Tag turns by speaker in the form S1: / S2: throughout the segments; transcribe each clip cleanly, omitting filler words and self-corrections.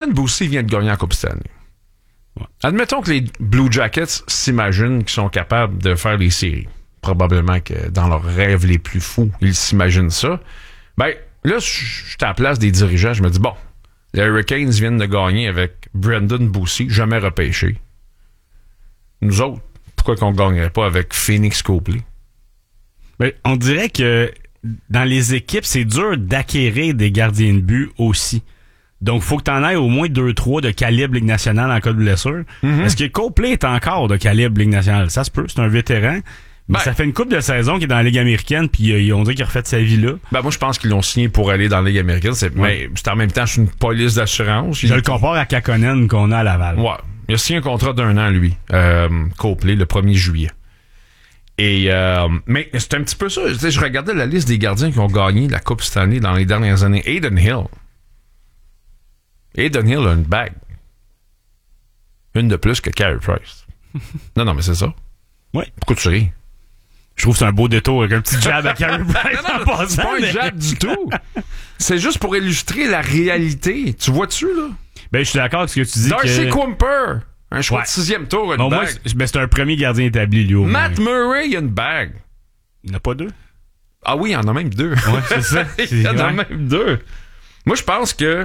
S1: Boosie vient de gagner la Coupe Stanley. Ouais. Admettons que les Blue Jackets s'imaginent qu'ils sont capables de faire les séries. Probablement que dans leurs rêves les plus fous, ils s'imaginent ça. Ben, là, je suis à la place des dirigeants. Je me dis, bon, les Hurricanes viennent de gagner avec Brendan Boosie, jamais repêché. Nous autres, pourquoi qu'on ne gagnerait pas avec Phoenix Copley?
S2: Ben, on dirait que dans les équipes, c'est dur d'acquérir des gardiens de but aussi. Donc, faut que tu en aies au moins 2-3 de calibre Ligue nationale en cas de blessure. Mm-hmm. Est-ce que Copley est encore de calibre Ligue nationale? Ça se peut, c'est un vétéran. Mais ça fait une couple de saisons qu'il est dans la Ligue américaine, puis on dit qu'il a refait sa vie là.
S1: Ben moi, je pense qu'ils l'ont signé pour aller dans la Ligue américaine. Mais c'est en même temps, c'est une police d'assurance.
S2: Je le compare à Kakkonen qu'on a à Laval.
S1: Ouais. Il a signé un contrat d'1 an, lui, Copley, le 1er juillet. Et mais c'est un petit peu ça. Je regardais la liste des gardiens qui ont gagné la Coupe Stanley dans les dernières années. Adin Hill a une bague. Une de plus que Carey Price. Non, mais c'est ça.
S2: Oui.
S1: Pourquoi tu ris?
S2: Je trouve que c'est un beau détour avec un petit jab à Carey Price en passant.
S1: C'est pas un jab du tout. C'est juste pour illustrer la réalité. Tu vois-tu, là?
S2: Ben, je suis d'accord avec ce que tu dis.
S1: Darcy Kuemper, un choix de 6e tour, une bague.
S2: Moi, c'est un premier gardien établi, lui.
S1: Matt Murray, il a une bague.
S2: Il n'y en a pas 2?
S1: Ah oui, il y en a même 2.
S2: Ouais, c'est ça.
S1: Il y en a même 2. Moi, je pense que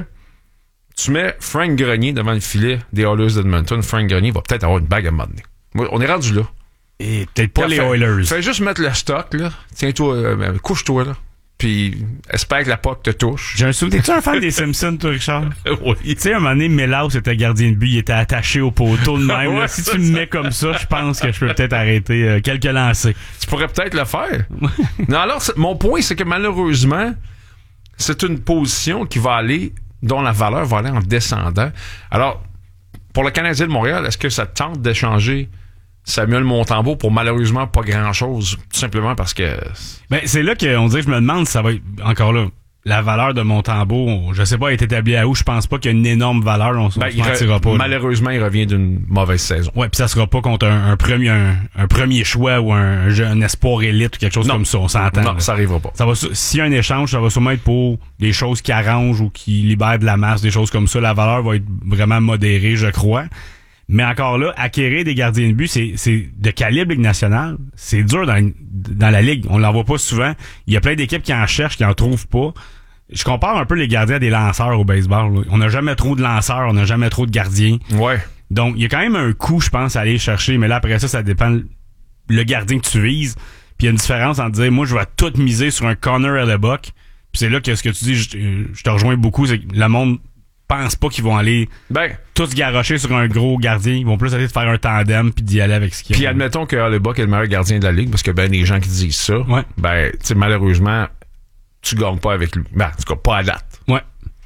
S1: tu mets Frank Grenier devant le filet des Oilers d'Edmonton. Frank Grenier va peut-être avoir une bague à un moment donné. On est rendu là.
S2: Et peut-être pas les Oilers.
S1: Fais juste mettre le stock, là. Tiens-toi, couche-toi, là. Puis espère que la puck te touche.
S2: J'ai un souvenir. T'es-tu un fan des Simpsons, toi, Richard?
S1: Oui.
S2: Tu sais, à un moment donné, Melaus était gardien de but, il était attaché au poteau de même.
S1: Ouais,
S2: là. Si tu me mets comme ça, je pense que je peux peut-être arrêter quelques lancers.
S1: Tu pourrais peut-être le faire. Non, alors, mon point, c'est que malheureusement, c'est une position qui va aller, dont la valeur va aller en descendant. Alors, pour le Canadien de Montréal, est-ce que ça tente d'échanger Samuel Montembeault pour malheureusement pas grand-chose, tout simplement parce que...
S2: Ben, c'est là qu'on dirait que je me demande si ça va être, encore là, la valeur de Montembeault, je sais pas, est établie à où, je pense pas qu'il y a une énorme valeur, on se mentira pas.
S1: Malheureusement, il revient d'une mauvaise saison.
S2: Ouais, puis ça sera pas contre un premier choix ou un espoir élite ou quelque chose comme ça, on s'entend.
S1: Non, ça arrivera pas.
S2: Ça va, s'il y a un échange, ça va sûrement être pour des choses qui arrangent ou qui libèrent de la masse, des choses comme ça. La valeur va être vraiment modérée, je crois. Mais encore là, acquérir des gardiens de but, c'est de calibre Ligue nationale. C'est dur dans la Ligue. On l'en voit pas souvent. Il y a plein d'équipes qui en cherchent, qui en trouvent pas. Je compare un peu les gardiens à des lanceurs au baseball. Là. On n'a jamais trop de lanceurs, on n'a jamais trop de gardiens.
S1: Ouais.
S2: Donc, il y a quand même un coût, je pense, à aller chercher. Mais là, après ça dépend le gardien que tu vises. Puis il y a une différence entre dire, moi, je vais tout miser sur un Connor Hellebuyck. Puis c'est là que ce que tu dis, je te rejoins beaucoup, c'est que le monde pense pas qu'ils vont aller tous garrocher sur un gros gardien. Ils vont plus aller faire un tandem puis d'y aller avec ce qu'ils ont.
S1: Puis admettons que Hellebuyck est le meilleur gardien de la Ligue, parce que des gens qui disent ça,
S2: ouais.
S1: Tu sais, malheureusement, tu gagnes pas avec lui. En tout cas, pas à date.
S2: Ouais.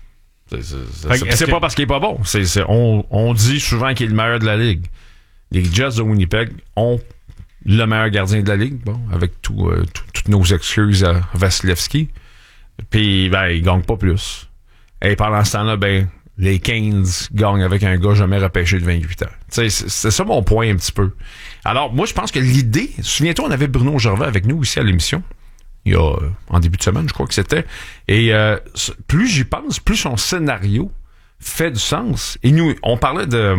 S1: C'est pas parce qu'il est pas bon. On dit souvent qu'il est le meilleur de la Ligue. Les Jets de Winnipeg ont le meilleur gardien de la Ligue, avec toutes nos excuses à Vasilevski. Puis, ils gagnent pas plus. Et pendant ce temps-là, les Canes gagnent avec un gars jamais repêché de 28 ans. C'est ça mon point un petit peu. Alors, moi, je pense que l'idée... Souviens-toi, on avait Bruno Gervais avec nous ici à l'émission. Il y a, en début de semaine, je crois que c'était. Et plus j'y pense, plus son scénario fait du sens. Et nous, on parlait de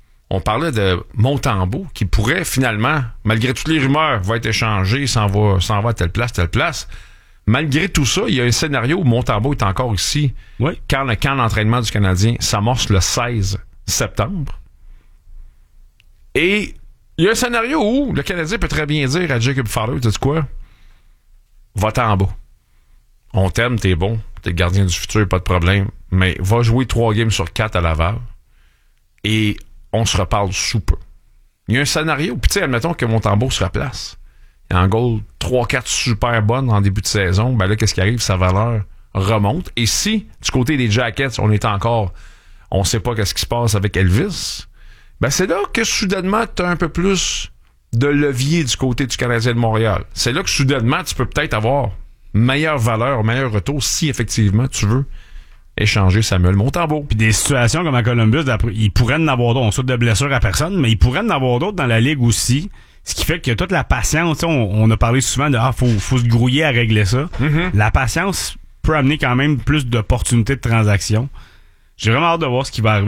S1: Montembeault qui pourrait finalement, malgré toutes les rumeurs, va être échangé, s'en va à telle place. Malgré tout ça, il y a un scénario où Montembeault est encore ici.
S2: Oui.
S1: Quand le camp d'entraînement du Canadien s'amorce le 16 septembre. Et il y a un scénario où le Canadien peut très bien dire à Jacob Fowler, tu sais quoi? Va-t'en en bas. On t'aime, t'es bon, t'es le gardien du futur, pas de problème. Mais va jouer 3 games sur 4 à Laval. Et on se reparle sous peu. Il y a un scénario. Puis tu sais, admettons que Montembeault se replace. En goal, 3-4 super bonnes en début de saison, là, qu'est-ce qui arrive? Sa valeur remonte. Et si, du côté des Jackets, on sait pas qu'est-ce qui se passe avec Elvis, c'est là que soudainement, tu as un peu plus de levier du côté du Canadien de Montréal. C'est là que soudainement, tu peux peut-être avoir meilleure valeur, meilleur retour si effectivement tu veux échanger Samuel Montembeault.
S2: Puis des situations comme à Columbus, il pourrait en avoir d'autres. On saute de blessures à personne, mais il pourrait en avoir d'autres dans la Ligue aussi. Ce qui fait que toute la patience, on a parlé souvent de faut se grouiller à régler ça. Mm-hmm. La patience peut amener quand même plus d'opportunités de transaction. J'ai vraiment hâte de voir ce qui va arriver.